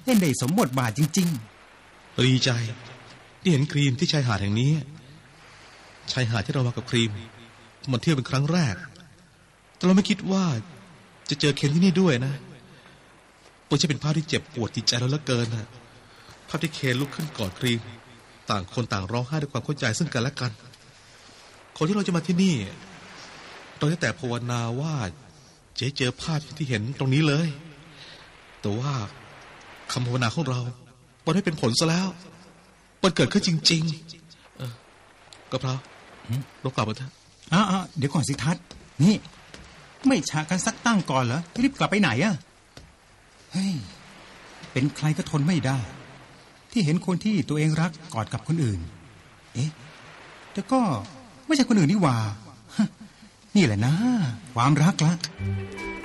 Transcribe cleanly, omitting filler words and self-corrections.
เล่นได้สมบทบาทจริงๆดีใจที่เห็นครีมที่ชายหาดแห่งนี้ชายหาดที่เรามากับครีมมันเที่ยวเป็นครั้งแรกแต่เราไม่คิดว่าจะเจอเคนที่นี่ด้วยนะมันจะเป็นภาพที่เจ็บปวดจิตใจเราเหลือเกินนะภาพที่เคนลุกขึ้นกอดครีมต่างคนต่างร้องไห้ด้วยความเข้าใจซึ่งกันและกันคนที่เราจะมาที่นี่เราได้แต่ภาวนาว่าจะเจอภาพที่เห็นตรงนี้เลยแต่ว่าคำภาวนาของเรามันไม่เป็นผลซะแล้วมันเกิดขึ้นจริงๆกะเพราเรากลับมาเถอะเดี๋ยวก่อนสิทัศน์นี่ไม่ฉากกันสักตั้งก่อนเหรอรีบกลับไปไหนอะเฮ้ยเป็นใครก็ทนไม่ได้ที่เห็นคนที่ตัวเองรักกอดกับคนอื่นแต่ก็ไม่ใช่คนอื่นนี่หว่านี่แหละนะความรักละ